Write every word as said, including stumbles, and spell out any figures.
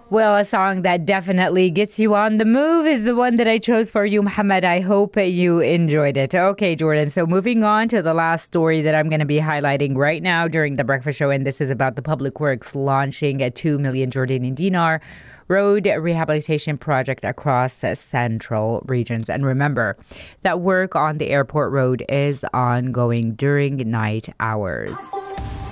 Well, a song that definitely gets you on the move is the one that I chose for you, Muhammad. I hope you enjoyed it. Okay, Jordan. So, moving on to the last story that I'm going to be highlighting right now during the breakfast show, and this is about the Public Works launching a two million Jordanian dinar road rehabilitation project across uh, central regions. And remember that work on the airport road is ongoing during night hours.